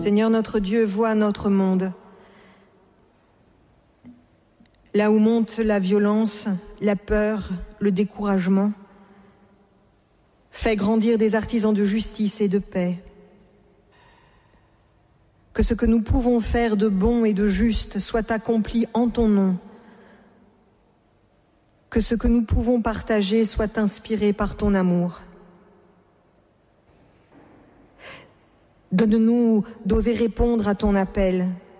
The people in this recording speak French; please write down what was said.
Seigneur notre Dieu, vois notre monde. Là où monte la violence, la peur, le découragement, fais grandir des artisans de justice et de paix. Que ce que nous pouvons faire de bon et de juste soit accompli en ton nom. Que ce que nous pouvons partager soit inspiré par ton amour. Donne-nous d'oser répondre à ton appel,